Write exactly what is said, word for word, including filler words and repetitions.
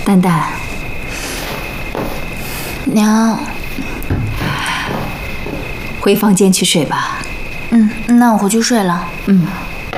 蛋蛋， 娘， 回房间去睡吧。 嗯，那我回去睡了。 嗯。